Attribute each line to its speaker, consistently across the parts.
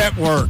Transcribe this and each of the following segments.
Speaker 1: Network.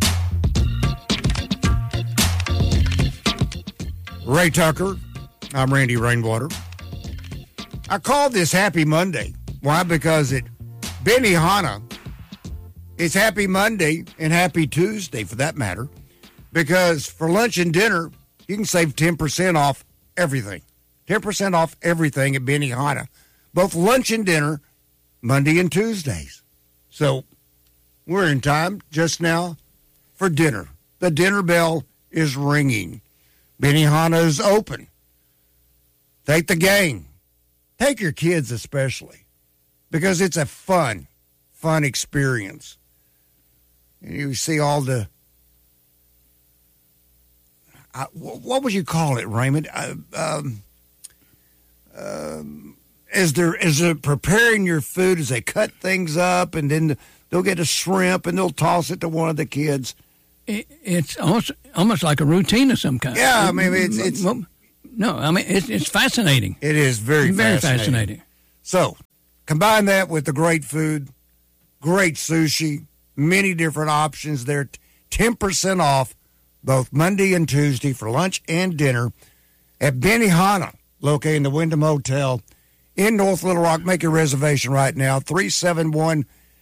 Speaker 1: Ray Tucker. I'm Randy Rainwater. I called this Happy Monday. Why? Because at Benihana, it's Happy Monday and Happy Tuesday for that matter. Because for lunch and dinner, you can save 10% off everything. 10% off everything at Benihana. Both lunch and dinner, Monday and Tuesdays. So we're in time just now for dinner. The dinner bell is ringing. Benihana is open. Take the gang. Take your kids especially, because it's a fun experience. And you see all the, what would you call it, Raymond? As they're preparing your food, as they cut things up, and then they'll get a shrimp and they'll toss it to one of the kids.
Speaker 2: It's almost like a routine of some kind.
Speaker 1: Yeah, I mean, it's
Speaker 2: no, I mean, it's fascinating.
Speaker 1: It is very
Speaker 2: fascinating.
Speaker 1: So, combine that with the great food, great sushi, many different options there. 10% off both Monday and Tuesday for lunch and dinner at Benihana, located in the Wyndham Hotel in North Little Rock. Make your reservation right now, 371-9000,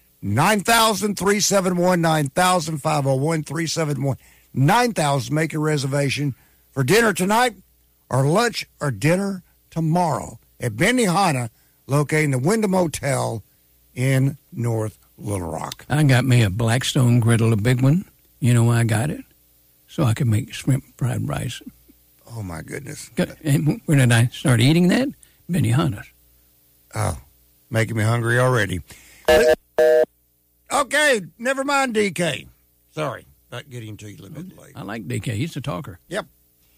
Speaker 1: 371-9000, 501-371-9000. Make your reservation for dinner tonight or lunch or dinner tomorrow at Benihana, located in the Wyndham Hotel in North Little Rock.
Speaker 2: I got me a Blackstone griddle, a big one. You know why I got it? So I could make shrimp fried rice.
Speaker 1: Oh, my goodness.
Speaker 2: And when did I start eating that? Benihana's.
Speaker 1: Oh, making me hungry already. Okay, never mind, DK. Sorry about getting to you a little bit late.
Speaker 2: I like DK. He's a talker.
Speaker 1: Yep.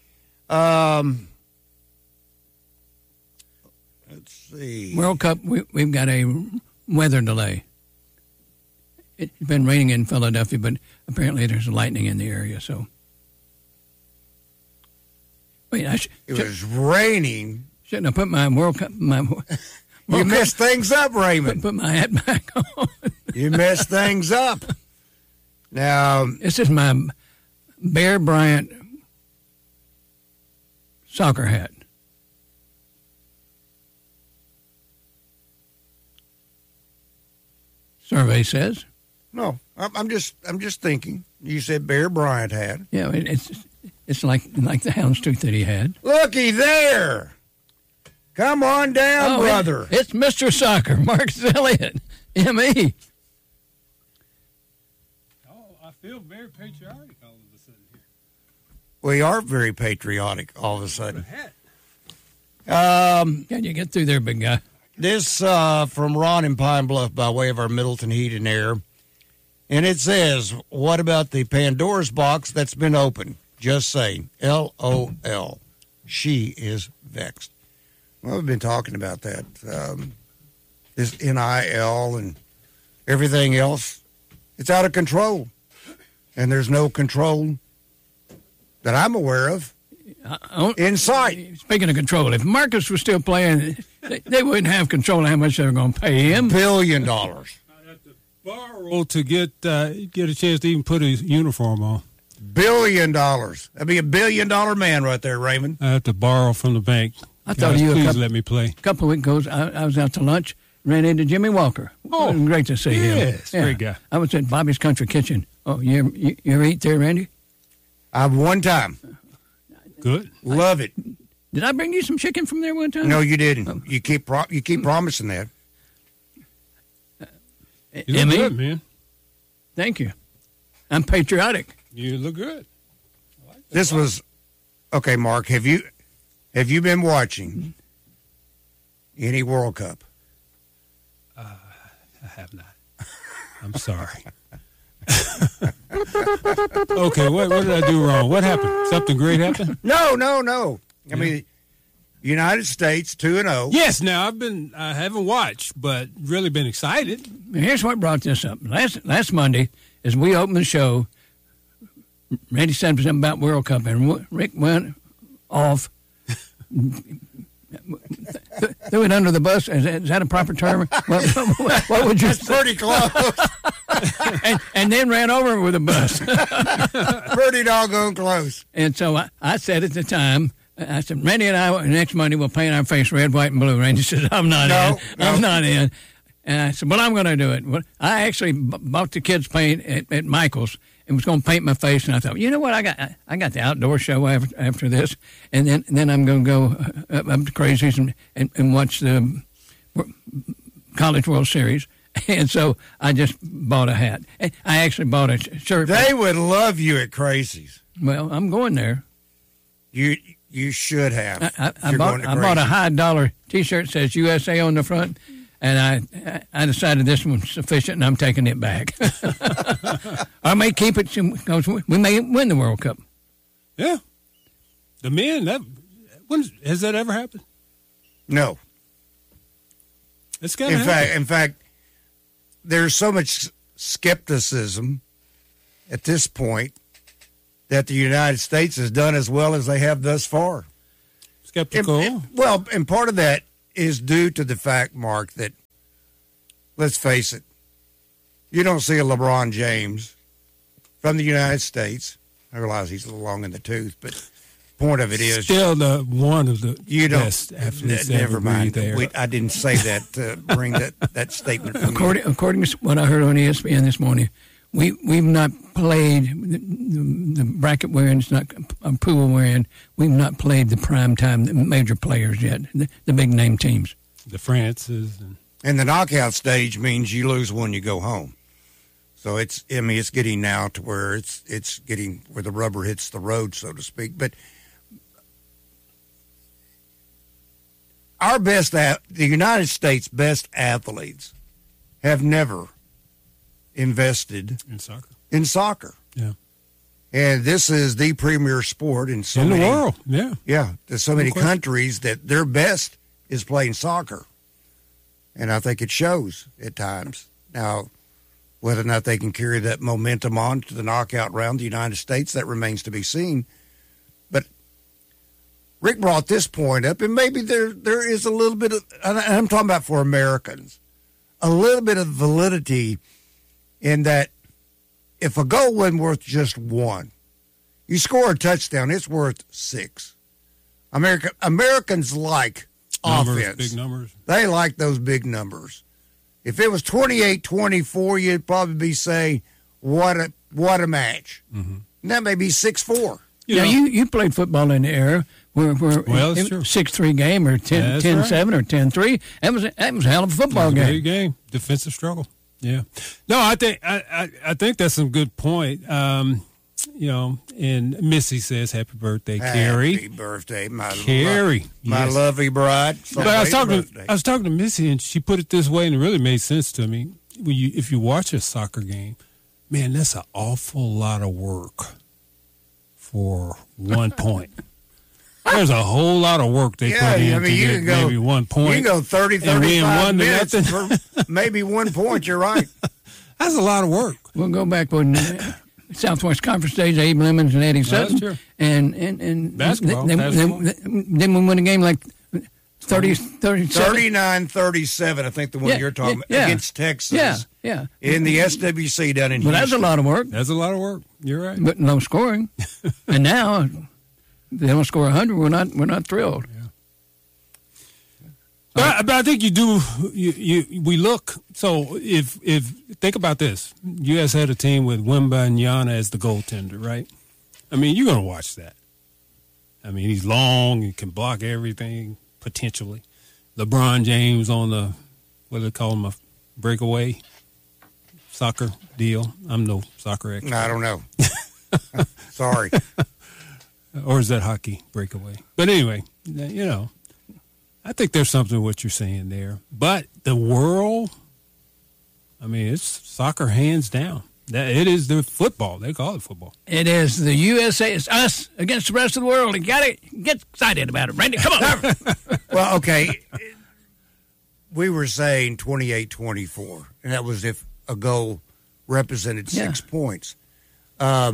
Speaker 1: Let's see.
Speaker 2: World Cup, we've got a weather delay. It's been raining in Philadelphia, but apparently there's lightning in the area, so. Wait,
Speaker 1: it was raining.
Speaker 2: Shouldn't have put my World Cup...
Speaker 1: You messed things up, Raymond.
Speaker 2: Put my hat back on.
Speaker 1: You messed things up. Now,
Speaker 2: this is my Bear Bryant soccer hat. Survey says.
Speaker 1: No, I'm just thinking. You said Bear Bryant hat.
Speaker 2: Yeah, it's like the houndstooth that he had.
Speaker 1: Looky there. Come on down, brother.
Speaker 2: It's Mr. Soccer, Mark Elliott, M.E.
Speaker 3: Oh, I feel very patriotic all of a sudden here.
Speaker 1: We are very patriotic all of a sudden.
Speaker 2: Can you get through there, big guy?
Speaker 1: This from Ron in Pine Bluff by way of our Middleton Heat and Air. And it says, what about the Pandora's box that's been opened? Just saying. LOL. She is vexed. Well, we've been talking about that. This NIL and everything else. It's out of control. And there's no control that I'm aware of in sight.
Speaker 2: Speaking of control, if Marcus was still playing, they wouldn't have control of how much they were going to pay him.
Speaker 1: $1 billion.
Speaker 3: I'd have to borrow to get a chance to even put his uniform on.
Speaker 1: $1 billion. That'd be $1 billion man right there, Raymond.
Speaker 3: I have to borrow from the bank.
Speaker 2: I thought you
Speaker 3: please let me play.
Speaker 2: A couple of weeks ago, I was out to lunch, ran into Jimmy Walker.
Speaker 3: Oh,
Speaker 2: great to see him.
Speaker 3: Yes, great guy.
Speaker 2: I was at Bobby's Country Kitchen. Oh, you ever eat there, Randy?
Speaker 1: I've one time.
Speaker 3: Good.
Speaker 1: Love it.
Speaker 2: Did I bring you some chicken from there one time?
Speaker 1: No, you didn't. Oh. You keep promising that.
Speaker 3: You look good, man.
Speaker 2: Thank you. I'm patriotic.
Speaker 3: You look good.
Speaker 1: This was okay, Mark. Have you been watching any World Cup?
Speaker 3: I have not. I'm sorry. Okay, what did I do wrong? What happened? Something great happened?
Speaker 1: No. I mean, United States 2-0.
Speaker 3: Yes. Now I haven't watched, but really been excited.
Speaker 2: Here's what brought this up. Last Monday, as we opened the show, Randy said something about World Cup, and Rick went off. threw it under the bus. Is that a proper term? What would you
Speaker 1: That's pretty close.
Speaker 2: and then ran over with a bus.
Speaker 1: Pretty doggone close.
Speaker 2: And so I said at the time, I said, Randy and I next Monday will paint our face red, white, and blue. Randy said, I'm not in. I'm not in. And I said, well, I'm going to do it. Well, I actually bought the kids paint at Michael's and was going to paint my face. And I thought, you know what? I got the outdoor show after this. And then I'm going to go up to Crazy's and watch the College World Series. And so I just bought a hat. I actually bought a shirt.
Speaker 1: They would love you at Crazy's.
Speaker 2: Well, I'm going there.
Speaker 1: You should have.
Speaker 2: I bought a $high T-shirt that says USA on the front, and I decided this one's sufficient, and I'm taking it back. I may keep it because we may win the World Cup.
Speaker 3: Yeah, the men. Has that ever happened?
Speaker 1: No.
Speaker 3: It's got to happen.
Speaker 1: In fact, there's so much skepticism at this point that the United States has done as well as they have thus far.
Speaker 3: Skeptical.
Speaker 1: And part of that is due to the fact, Mark, that, let's face it, you don't see a LeBron James from the United States. I realize he's a little long in the tooth, but point of it is
Speaker 3: still one of the best athletes.
Speaker 1: Never mind.
Speaker 3: There.
Speaker 1: I didn't say that to bring that statement from
Speaker 2: according to what I heard on ESPN this morning, we've not played the bracket we're in. It's not a pool we're in. We've not played the prime time the major players yet, the big name teams.
Speaker 3: The Frances
Speaker 1: and the knockout stage means you lose one, you go home. So it's getting now to where it's getting where the rubber hits the road, so to speak. But the United States' best athletes have never invested
Speaker 3: in
Speaker 1: soccer.
Speaker 3: Yeah.
Speaker 1: And this is the premier sport in
Speaker 3: the world. Yeah.
Speaker 1: Yeah. There's so many countries that their best is playing soccer. And I think it shows at times. Now, whether or not they can carry that momentum on to the knockout round, the United States, that remains to be seen. But Rick brought this point up, and maybe there is a little bit of, and I'm talking about for Americans, a little bit of validity in that if a goal wasn't worth just one, you score a touchdown, it's worth 6. Americans like offense.
Speaker 3: Big numbers.
Speaker 1: They like those big numbers. If it was 28-24, you'd probably say, what a match. Mm-hmm. And that may be 6-4.
Speaker 2: You played football in the era where
Speaker 3: it's true.
Speaker 2: 6-3 game or 10-7 or 10-3. That was a hell of a football game.
Speaker 3: Big game. Defensive struggle. Yeah. No, I think that's some good point. And Missy says, "Happy birthday, Carrie."
Speaker 1: Happy birthday, my
Speaker 3: Carrie,
Speaker 1: my lovely bride.
Speaker 3: But I was talking to Missy, and she put it this way, and it really made sense to me. If you watch a soccer game, man, that's an awful lot of work for 1 point. There's a whole lot of work they put in to get maybe 1 point.
Speaker 1: You can go 30, 35 minutes for maybe 1 point. You're right.
Speaker 3: That's a lot of work.
Speaker 2: We'll go back when Southwest Conference days, Abe Lemons and Eddie Sutton.
Speaker 3: True.
Speaker 2: And
Speaker 3: basketball.
Speaker 2: Then we win a game like
Speaker 1: 39-37, I think the one you're talking about, against Texas.
Speaker 2: Yeah.
Speaker 1: In the SWC down in Houston.
Speaker 2: That's a lot of work.
Speaker 3: That's a lot of work. You're right.
Speaker 2: But no scoring. And now they don't score 100. We're not thrilled.
Speaker 3: Yeah. But I think you do. We look. So if think about this, U.S. had a team with Wembanyama as the goaltender, right? I mean, you're gonna watch that. I mean, he's long and can block everything potentially. LeBron James on the what do they call him, a breakaway soccer deal. I'm no soccer expert.
Speaker 1: I don't know. Sorry.
Speaker 3: Or is that hockey breakaway? But anyway, I think there's something to what you're saying there. But the world, I mean, it's soccer hands down. It is the football. They call it football.
Speaker 2: It is the USA. It's us against the rest of the world. You got to get excited about it, Randy. Come on.
Speaker 1: Well, okay. We were saying 28-24, and that was if a goal represented 6 points.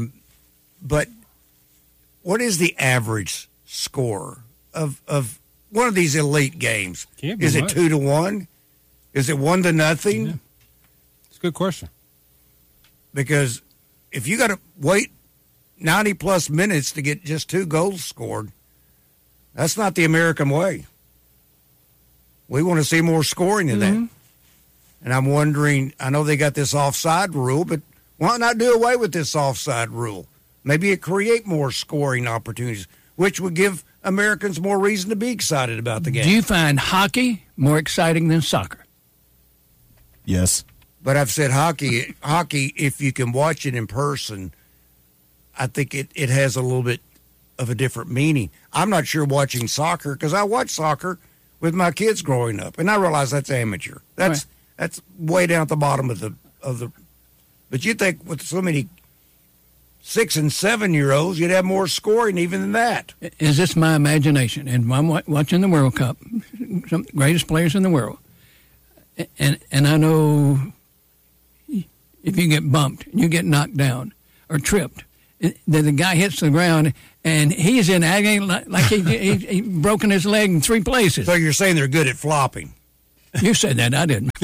Speaker 1: But what is the average score of one of these elite games?
Speaker 3: Can't be
Speaker 1: Is it
Speaker 3: much.
Speaker 1: 2-1? Is it 1-0?
Speaker 3: Yeah. It's a good question.
Speaker 1: Because if you got to wait 90-plus minutes to get just 2 goals scored, that's not the American way. We want to see more scoring than that. And I'm wondering, I know they got this offside rule, but why not do away with this offside rule? Maybe it create more scoring opportunities, which would give Americans more reason to be excited about the game.
Speaker 2: Do you find hockey more exciting than soccer?
Speaker 4: Yes.
Speaker 1: But I've said hockey, if you can watch it in person, I think it has a little bit of a different meaning. I'm not sure watching soccer, because I watched soccer with my kids growing up, and I realize that's amateur. That's way down at the bottom of the. But you think with so many 6 and 7-year-olds, you'd have more scoring even than that.
Speaker 2: Is this my imagination? And I'm watching the World Cup, some of the greatest players in the world, and I know if you get bumped, you get knocked down or tripped, then the guy hits the ground and he's in agony like he broken his leg in 3 places.
Speaker 1: So you're saying they're good at flopping?
Speaker 2: You said that, I didn't.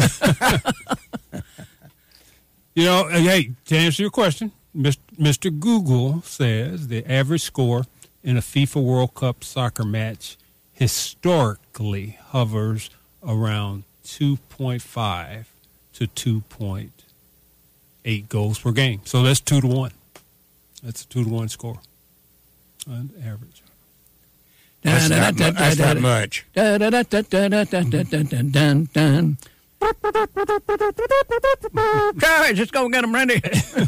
Speaker 3: Hey, to answer your question, Mr. Google says the average score in a FIFA World Cup soccer match historically hovers around 2.5 to 2.8 goals per game. So that's 2-1. That's a 2-1 score on average.
Speaker 1: That's not much.
Speaker 2: Guys, let's go get him, Randy.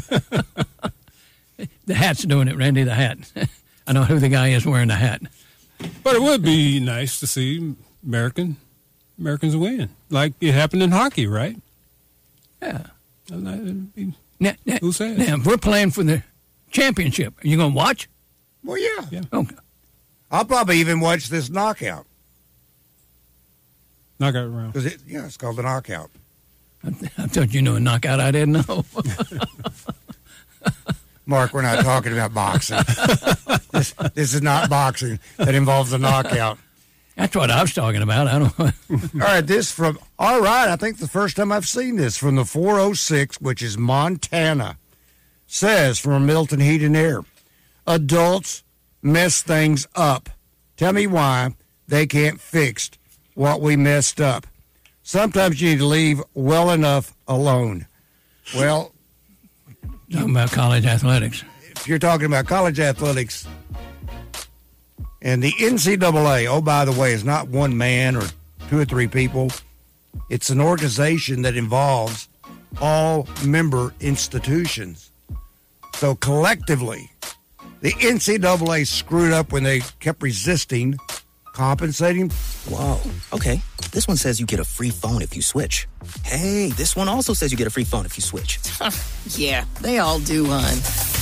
Speaker 2: The hat's doing it, Randy, the hat. I know who the guy is wearing the hat.
Speaker 3: But it would be nice to see Americans win, like it happened in hockey, right?
Speaker 2: Yeah.
Speaker 3: Who says?
Speaker 2: Now, if we're playing for the championship, are you going to watch?
Speaker 1: Well, yeah.
Speaker 2: Okay.
Speaker 1: I'll probably even watch this knockout.
Speaker 3: Knockout round.
Speaker 1: It's called the knockout.
Speaker 2: I thought you knew a knockout I didn't know.
Speaker 1: Mark, we're not talking about boxing. This is not boxing that involves a knockout.
Speaker 2: That's what I was talking about. I don't.
Speaker 1: All right, I think the first time I've seen this from the 406, which is Montana, says from Milton Heat and Air, adults mess things up. Tell me why they can't fix what we messed up. Sometimes you need to leave well enough alone. Well,
Speaker 2: Talking about college athletics.
Speaker 1: If you're talking about college athletics, and the NCAA, oh, by the way, is not one man or 2 or 3 people. It's an organization that involves all member institutions. So collectively, the NCAA screwed up when they kept resisting compensating.
Speaker 4: Whoa. Okay. This one says you get a free phone if you switch. Hey, this one also says you get a free phone if you switch.
Speaker 5: Yeah, they all do, hon.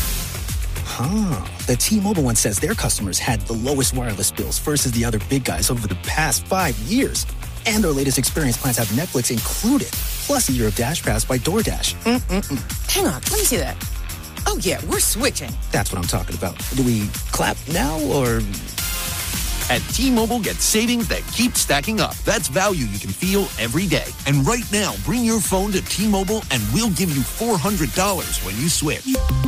Speaker 4: The T-Mobile one says their customers had the lowest wireless bills versus the other big guys over the past 5 years. And their latest experience plans have Netflix included, plus a year of Dash Pass by DoorDash.
Speaker 5: Hang on, let me see that. Oh, yeah, we're switching.
Speaker 4: That's what I'm talking about. Do we clap now or...
Speaker 6: At T-Mobile, get savings that keep stacking up. That's value you can feel every day. And right now, bring your phone to T-Mobile and we'll give you $400 when you switch.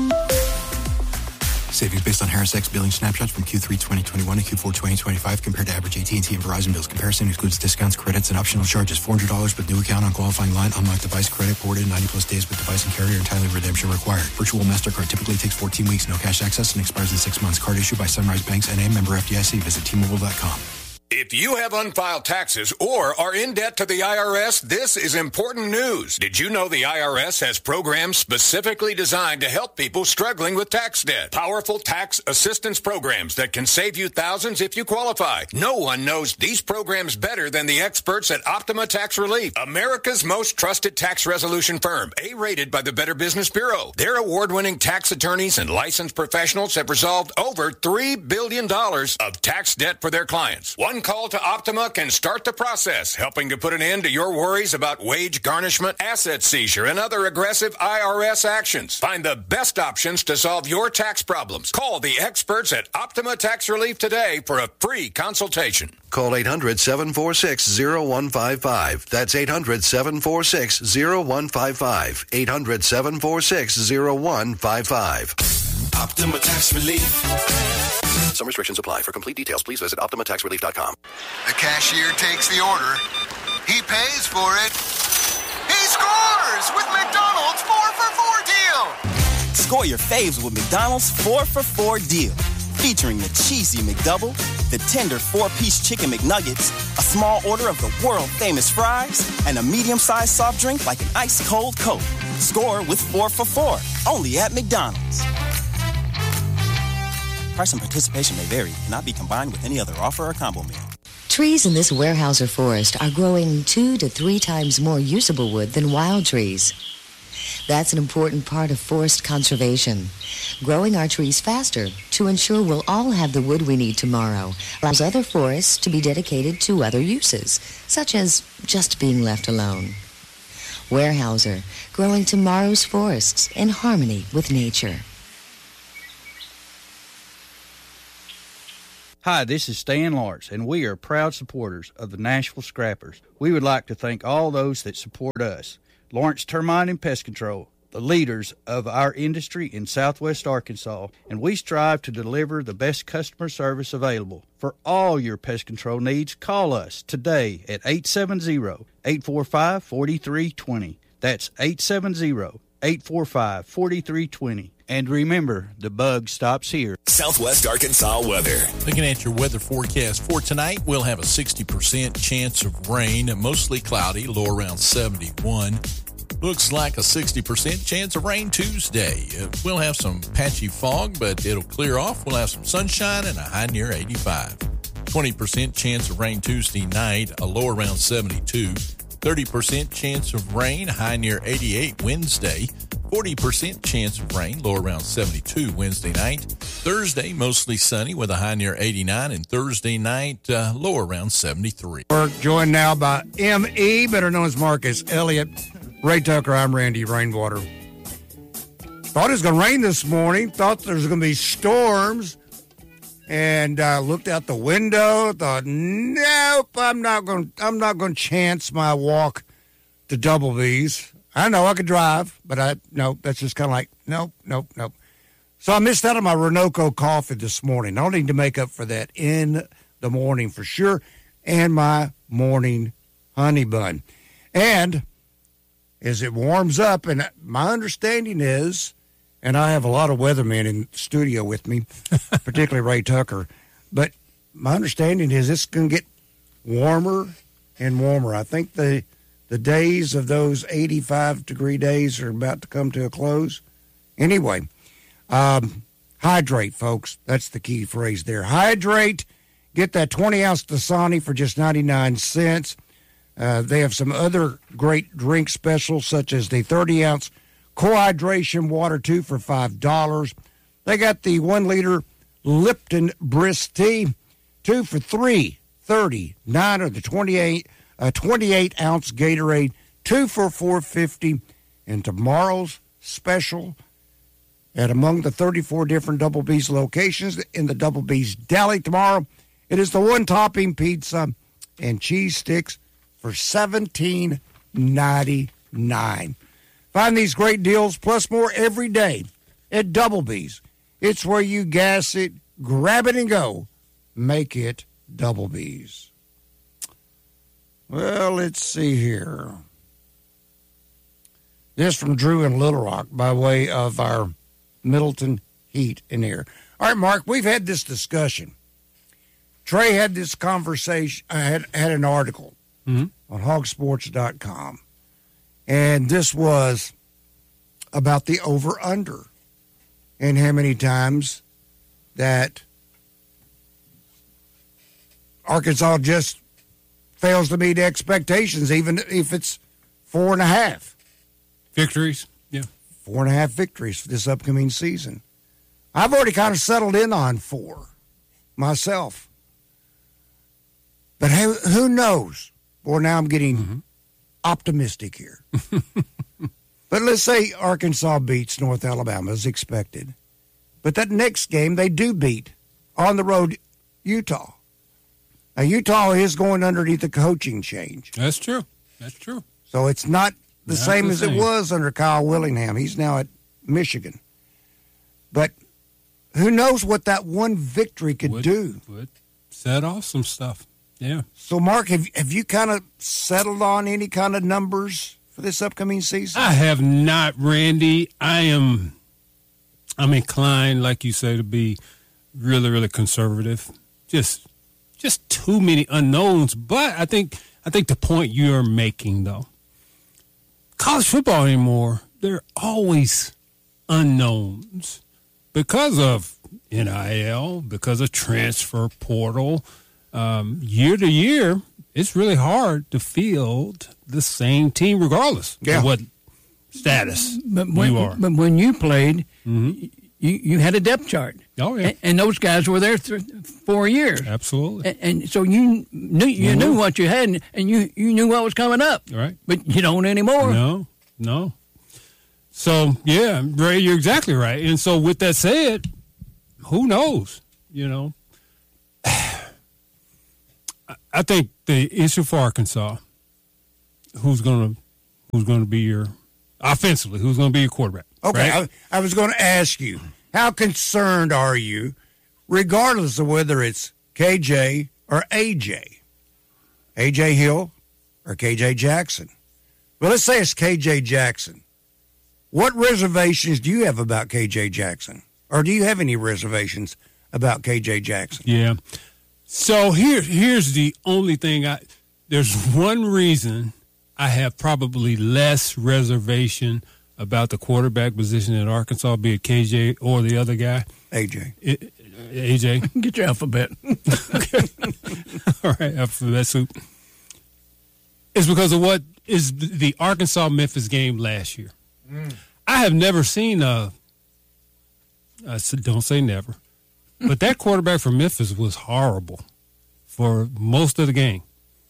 Speaker 7: Savings based on Harris X billing snapshots from Q3 2021 to Q4 2025 compared to average AT&T and Verizon bills. Comparison excludes discounts, credits, and optional charges. $400 with new account on qualifying line. Unlock device credit ported 90-plus days with device and carrier. Entirely redemption required. Virtual MasterCard typically takes 14 weeks. No cash access and expires in 6 months. Card issued by Sunrise Banks, N.A. member FDIC. Visit T-Mobile.com.
Speaker 8: If you have unfiled taxes or are in debt to the IRS, this is important news. Did you know the IRS has programs specifically designed to help people struggling with tax debt? Powerful tax assistance programs that can save you thousands if you qualify. No one knows these programs better than the experts at Optima Tax Relief, America's most trusted tax resolution firm, A-rated by the Better Business Bureau. Their award-winning tax attorneys and licensed professionals have resolved over $3 billion of tax debt for their clients. One call call to Optima can start the process, helping to put an end to your worries about wage garnishment, asset seizure, and other aggressive IRS actions. Find the best options to solve your tax problems. Call the experts at Optima Tax Relief today for a free consultation.
Speaker 6: Call 800-746-0155. That's 800-746-0155. 800-746-0155.
Speaker 9: Optima Tax Relief.
Speaker 6: Some restrictions apply. For complete details, please visit OptimaTaxRelief.com.
Speaker 10: The cashier takes the order. He pays for it. He scores with McDonald's 4-for-4 deal.
Speaker 11: Score your faves with McDonald's 4-for-4 deal. Featuring the cheesy McDouble, the tender 4-piece chicken McNuggets, a small order of the world-famous fries, and a medium-sized soft drink like an ice-cold Coke. Score with 4-for-4, only at McDonald's. Price and participation may vary, cannot be combined with any other offer or combo meal.
Speaker 12: Trees in this Weyerhaeuser forest are growing 2 to 3 times more usable wood than wild trees. That's an important part of forest conservation. Growing our trees faster to ensure we'll all have the wood we need tomorrow allows other forests to be dedicated to other uses, such as just being left alone. Weyerhaeuser, growing tomorrow's forests in harmony with nature.
Speaker 13: Hi, this is Stan Lawrence, and we are proud supporters of the Nashville Scrappers. We would like to thank all those that support us. Lawrence Termite and Pest Control, the leaders of our industry in southwest Arkansas, and we strive to deliver the best customer service available. For all your pest control needs, call us today at 870-845-4320. That's 870-845-4320. And remember, the bug stops here.
Speaker 9: Southwest Arkansas weather.
Speaker 14: Looking at your weather forecast for tonight, we'll have a 60% chance of rain, mostly cloudy, low around 71. Looks like a 60% chance of rain Tuesday. We'll have some patchy fog, but it'll clear off. We'll have some sunshine and a high near 85. 20% chance of rain Tuesday night, a low around 72. 30% chance of rain, high near 88 Wednesday. 40% chance of rain, low around 72 Wednesday night. Thursday, mostly sunny with a high near 89, and Thursday night, low around 73.
Speaker 1: We're joined now by M.E., better known as Marcus Elliott. Ray Tucker, I'm Randy Rainwater. Thought it was going to rain this morning. Thought there was going to be storms. And looked out the window. Thought, nope, I'm not going to chance my walk to Double B's. I know I could drive, but that's just kind of like, nope. So I missed out on my Renoco coffee this morning. I'll need to make up for that in the morning for sure. And my morning honey bun. And as it warms up, and my understanding is, and I have a lot of weathermen in the studio with me, particularly Ray Tucker, but my understanding is it's going to get warmer and warmer. I think the days of those 85-degree days are about to come to a close. Anyway, hydrate, folks. That's the key phrase there. Hydrate. Get that 20-ounce Dasani for just 99 cents. They have some other great drink specials, such as the 30-ounce Core Hydration Water 2 for $5. They got the 1-liter Lipton Brisk Tea, 2 for $3.39, or the 28-ounce Gatorade, 2 for $4.50. And tomorrow's special at among the 34 different Double B's locations in the Double B's Deli tomorrow, it is the one-topping pizza and cheese sticks for $17.99. Find these great deals plus more every day at Double B's. It's where you gas it, grab it, and go. Make it Double B's. Well, let's see here. This from Drew in Little Rock by way of our Middleton Heat and Air. All right, Mark, we've had this discussion. Trey had this conversation, had an article on hogsports.com, and this was about the over-under and how many times that Arkansas just fails to meet expectations, even if it's 4.5
Speaker 3: victories. Yeah,
Speaker 1: 4.5 victories for this upcoming season. I've already kind of settled in on 4 myself. But who knows? Boy, now I'm getting optimistic here. But let's say Arkansas beats North Alabama as expected. But that next game, they do beat on the road Utah. Now, Utah is going underneath the coaching change.
Speaker 3: That's true. That's true.
Speaker 1: So it's not the same as it was under Kyle Willingham. He's now at Michigan. But who knows what that one victory could do?
Speaker 3: Would set off some stuff. Yeah.
Speaker 1: So, Mark, have you kind of settled on any kind of numbers for this upcoming season?
Speaker 3: I have not, Randy. I'm inclined, like you say, to be really, really conservative. Just too many unknowns. But I think the point you're making, though, college football anymore, there are always unknowns because of NIL, because of transfer portal. Year to year, it's really hard to field the same team regardless of what status you are.
Speaker 2: But when you played, you had a depth chart.
Speaker 3: Oh, yeah.
Speaker 2: And those guys were there 4 years.
Speaker 3: Absolutely.
Speaker 2: And so you knew what you had, and you knew what was coming up.
Speaker 3: Right.
Speaker 2: But you don't anymore.
Speaker 3: No. So, yeah, Ray, you're exactly right. And so with that said, who knows, I think the issue for Arkansas, who's going to be your offensively, who's going to be your quarterback?
Speaker 1: Okay,
Speaker 3: right?
Speaker 1: I was going to ask you, how concerned are you, regardless of whether it's KJ or AJ Hill or KJ Jackson? Well, let's say it's KJ Jackson. What reservations do you have about KJ Jackson, or do you have any reservations about KJ Jackson?
Speaker 3: Yeah. So here's the only thing there's one reason I have probably less reservation about the quarterback position in Arkansas, be it KJ or the other guy.
Speaker 1: AJ.
Speaker 3: AJ.
Speaker 2: Get your alphabet.
Speaker 3: Okay. All right, alphabet soup. It's because of what is the Arkansas-Memphis game last year. I have never seen I don't say never. But that quarterback from Memphis was horrible for most of the game.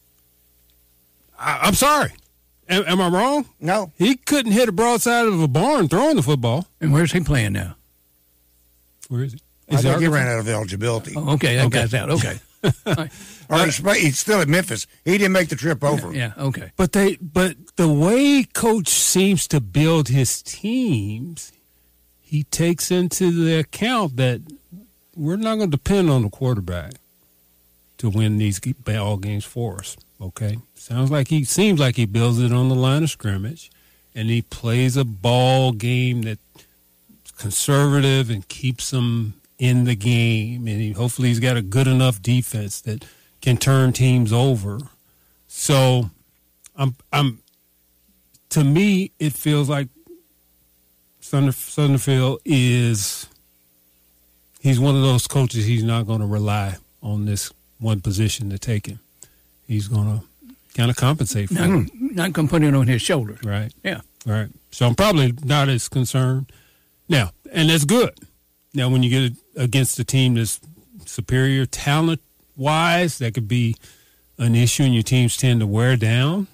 Speaker 3: I'm sorry. Am I wrong?
Speaker 1: No.
Speaker 3: He couldn't hit a broadside of a barn throwing the football.
Speaker 2: And where's he playing now?
Speaker 3: Where is he?
Speaker 1: I think he ran out of eligibility.
Speaker 2: Oh, okay, that guy's out. Okay.
Speaker 1: He's still at Memphis. He didn't make the trip over.
Speaker 2: Yeah, okay.
Speaker 3: But the way Coach seems to build his teams, he takes into the account that we're not going to depend on the quarterback to win these ball games for us. Okay, seems like he builds it on the line of scrimmage, and he plays a ball game that's conservative and keeps them in the game. And hopefully he's got a good enough defense that can turn teams over. So, to me, it feels like Sutherfield is. He's one of those coaches. He's not going to rely on this one position to take him. He's going to kind of compensate for it.
Speaker 2: Not going to put it on his shoulders.
Speaker 3: Right.
Speaker 2: Yeah.
Speaker 3: Right. So I'm probably not as concerned. Now, and that's good. Now, when you get against a team that's superior talent-wise, that could be an issue, and your teams tend to wear down.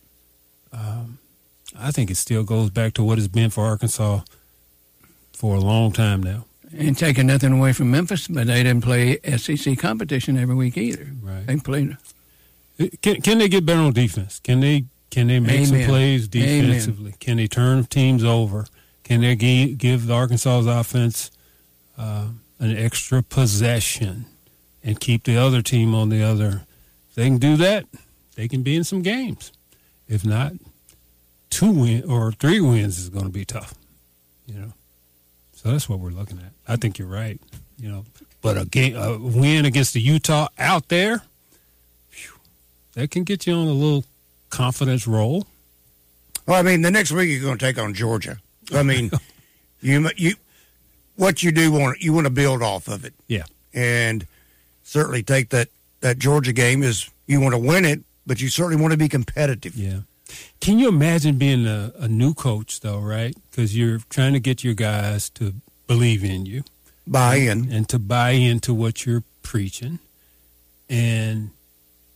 Speaker 3: I think it still goes back to what it's been for Arkansas for a long time now.
Speaker 2: And taking nothing away from Memphis, but they didn't play SEC competition every week either.
Speaker 3: Right.
Speaker 2: They played.
Speaker 3: Can they get better on defense? Can they make some plays defensively? Amen. Can they turn teams over? Can they give the Arkansas's offense an extra possession and keep the other team on the other? If they can do that, they can be in some games. If not, 2 wins or 3 wins is going to be tough. So that's what we're looking at. I think you're right. But a win against the Utah out there, that can get you on a little confidence roll.
Speaker 1: Well, I mean, the next week you're going to take on Georgia. I mean, you what you do you want to build off of it.
Speaker 3: Yeah,
Speaker 1: and certainly take that Georgia game is you want to win it, but you certainly want to be competitive.
Speaker 3: Yeah. Can you imagine being a new coach, though, right? Because you're trying to get your guys to believe in you.
Speaker 1: Buy in.
Speaker 3: And to buy into what you're preaching. And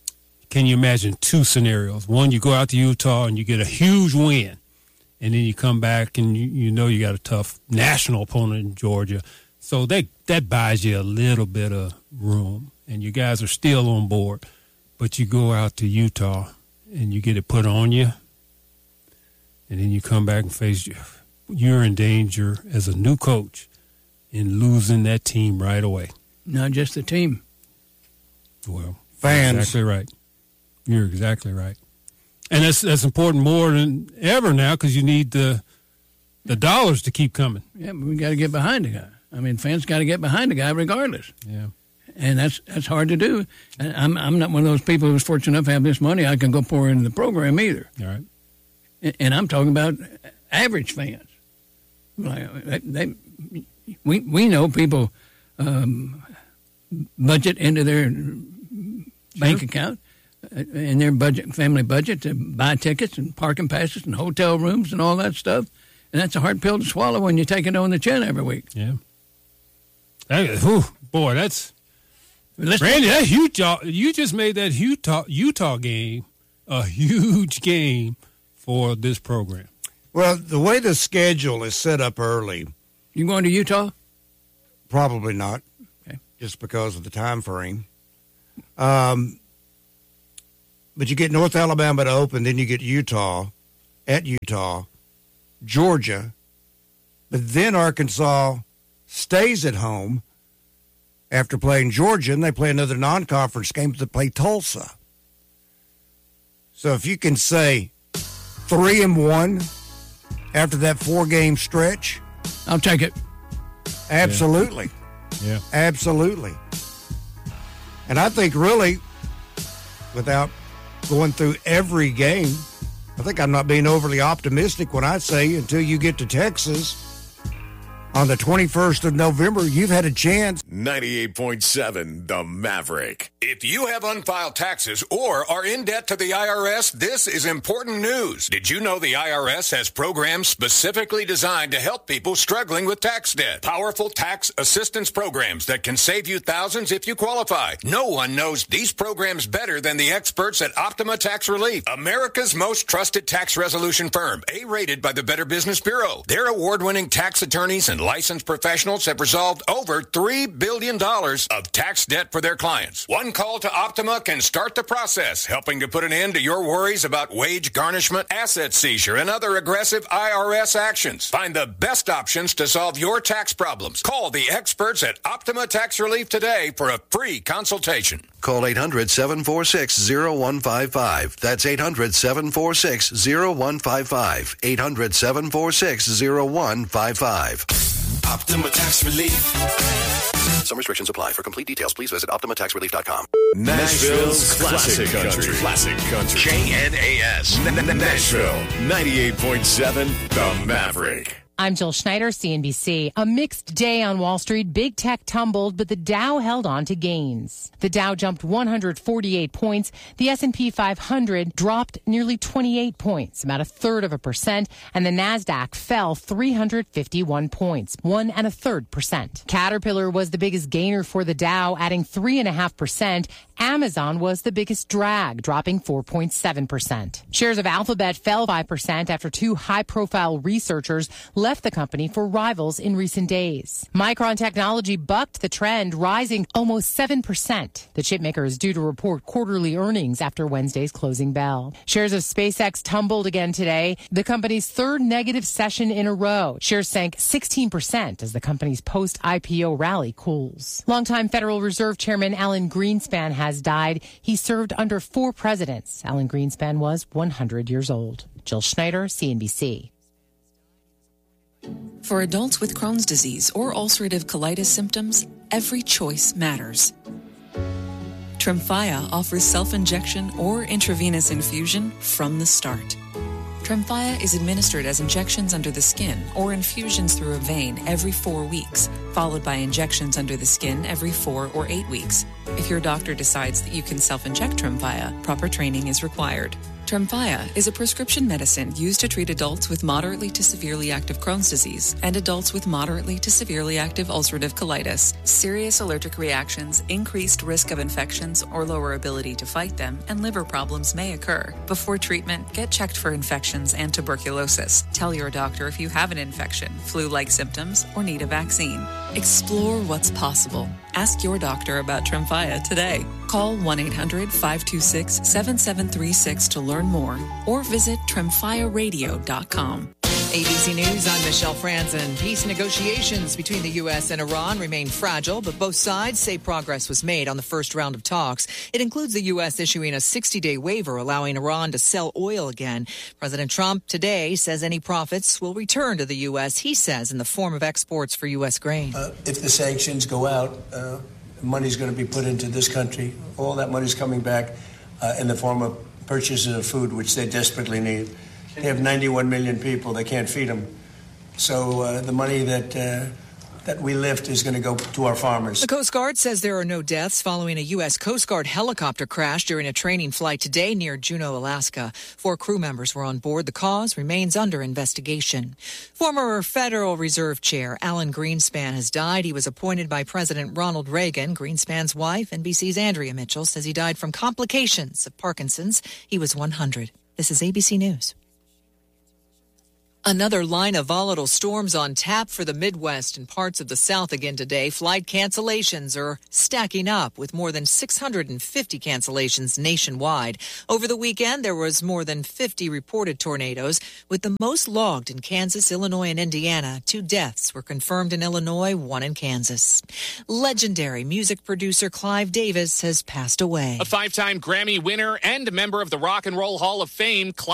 Speaker 3: can you imagine two scenarios? One, you go out to Utah and you get a huge win, and then you come back and you know you got a tough national opponent in Georgia. So that buys you a little bit of room, and you guys are still on board. But you go out to Utah and you get it put on you, and then you come back and face you're in danger as a new coach in losing that team right away.
Speaker 2: Not just the team.
Speaker 3: Well,
Speaker 1: fans.
Speaker 3: You're exactly right. You're exactly right. And that's important more than ever now because you need the dollars to keep coming.
Speaker 2: Yeah, but we got to get behind the guy. I mean, fans got to get behind the guy regardless.
Speaker 3: Yeah.
Speaker 2: And that's hard to do. And I'm not one of those people who's fortunate enough to have this money I can go pour into the program either.
Speaker 3: All right.
Speaker 2: And I'm talking about average fans. Like we know people budget into their bank account and their family budget to buy tickets and parking passes and hotel rooms and all that stuff. And that's a hard pill to swallow when you take it on the chin every week.
Speaker 3: Yeah. Boy, that's Randy. That Utah, you just made that Utah game a huge game for this program.
Speaker 1: Well, the way the schedule is set up early.
Speaker 2: You going to Utah?
Speaker 1: Probably not.
Speaker 2: Okay.
Speaker 1: Just because of the time frame. But you get North Alabama to open, then you get Utah, Georgia, but then Arkansas stays at home after playing Georgia, and they play another non-conference game to play Tulsa. So if you can say 3-1 after that 4-game stretch,
Speaker 2: I'll take it.
Speaker 1: Absolutely.
Speaker 3: Yeah.
Speaker 1: Absolutely. And I think really, without going through every game, I think I'm not being overly optimistic when I say until you get to Texas on the 21st of November, you've had a chance.
Speaker 9: 98.7 The Maverick.
Speaker 8: If you have unfiled taxes or are in debt to the IRS, this is important news. Did you know the IRS has programs specifically designed to help people struggling with tax debt? Powerful tax assistance programs that can save you thousands if you qualify. No one knows these programs better than the experts at Optima Tax Relief, America's most trusted tax resolution firm, A-rated by the Better Business Bureau. Their award-winning tax attorneys and licensed professionals have resolved over $3 billion of tax debt for their clients. One call to Optima can start the process, helping to put an end to your worries about wage garnishment, asset seizure, and other aggressive IRS actions. Find the best options to solve your tax problems. Call the experts at Optima Tax Relief today for a free consultation.
Speaker 15: Call 800-746-0155. That's 800-746-0155. 800-746-0155.
Speaker 9: Optima Tax Relief.
Speaker 15: Some restrictions apply. For complete details, please visit OptimaTaxRelief.com.
Speaker 9: Nashville's Classic Country. Classic Country. KNAS. Nashville. 98.7 The Maverick.
Speaker 16: I'm Jill Schneider, CNBC. A mixed day on Wall Street. Big tech tumbled, but the Dow held on to gains. The Dow jumped 148 points. The S&P 500 dropped nearly 28 points, about 1/3%, and the Nasdaq fell 351 points, 1.33%. Caterpillar was the biggest gainer for the Dow, adding 3.5%. Amazon was the biggest drag, dropping 4.7%. Shares of Alphabet fell 5% after two high-profile researchers left the company for rivals in recent days. Micron Technology bucked the trend, rising almost 7%. The chipmaker is due to report quarterly earnings after Wednesday's closing bell. Shares of SpaceX tumbled again today, the company's third negative session in a row. Shares sank 16% as the company's post-IPO rally cools. Longtime Federal Reserve Chairman Alan Greenspan has died. He served under 4 presidents. Alan Greenspan was 100 years old. Jill Schneider, CNBC.
Speaker 17: For adults with Crohn's disease or ulcerative colitis symptoms, every choice matters. Tremfya offers self-injection or intravenous infusion from the start. Tremfya is administered as injections under the skin or infusions through a vein every 4 weeks, followed by injections under the skin every 4 or 8 weeks. If your doctor decides that you can self-inject Tremfya, proper training is required. Tremfya is a prescription medicine used to treat adults with moderately to severely active Crohn's disease and adults with moderately to severely active ulcerative colitis. Serious allergic reactions, increased risk of infections or lower ability to fight them, and liver problems may occur. Before treatment, get checked for infections and tuberculosis. Tell your doctor if you have an infection, flu-like symptoms, or need a vaccine. Explore what's possible. Ask your doctor about Tremfya today. Call 1-800-526-7736 to learn more or visit tremfyaradio.com.
Speaker 18: ABC News, I'm Michelle Franzen. Peace negotiations between the U.S. and Iran remain fragile, but both sides say progress was made on the first round of talks. It includes the U.S. issuing a 60-day waiver allowing Iran to sell oil again. President Trump today says any profits will return to the U.S., he says, in the form of exports for U.S. grain.
Speaker 19: If the sanctions go out, money's going to be put into this country. All that money's coming back in the form of purchases of food, which they desperately need. They have 91 million people. They can't feed them. So the money that we lift is going to go to our farmers.
Speaker 18: The Coast Guard says there are no deaths following a U.S. Coast Guard helicopter crash during a training flight today near Juneau, Alaska. 4 crew members were on board. The cause remains under investigation. Former Federal Reserve Chair Alan Greenspan has died. He was appointed by President Ronald Reagan. Greenspan's wife, NBC's Andrea Mitchell, says he died from complications of Parkinson's. He was 100. This is ABC News. Another line of volatile storms on tap for the Midwest and parts of the South again today. Flight cancellations are stacking up with more than 650 cancellations nationwide. Over the weekend, there was more than 50 reported tornadoes, with the most logged in Kansas, Illinois, and Indiana. 2 deaths were confirmed in Illinois, 1 in Kansas. Legendary music producer Clive Davis has passed away.
Speaker 20: A 5-time Grammy winner and a member of the Rock and Roll Hall of Fame,